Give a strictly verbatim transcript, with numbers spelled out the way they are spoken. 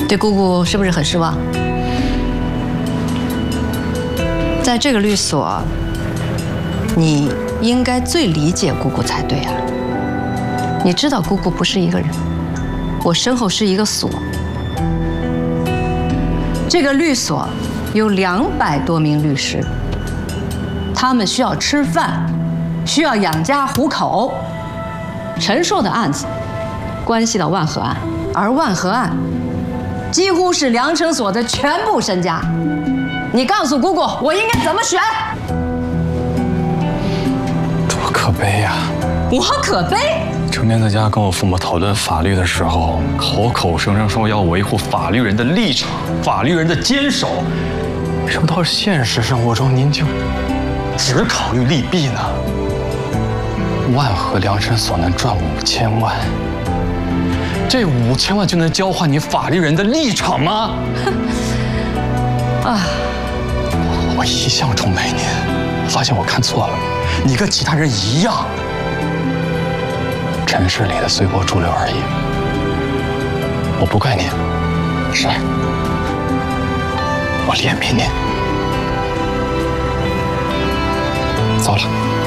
对姑姑是不是很失望？在这个律所，你应该最理解姑姑才对啊。你知道姑姑不是一个人，我身后是一个所。这个律所有两百多名律师，他们需要吃饭，需要养家糊口。陈硕的案子关系到万和案，而万和案几乎是良辰所的全部身家。你告诉姑姑，我应该怎么选？ 多可悲呀！ 我可悲？ 成天在家跟我父母讨论法律的时候，口口声声说要维护法律人的立场、法律人的坚守，为什么到现实生活中您就只考虑利弊呢？万和良辰所能赚五千万，这五千万就能交换你法律人的立场吗？啊！我一向崇拜您，发现我看错了，你跟其他人一样。尘世里的随波逐流而已，我不怪您，是我怜悯您。走了。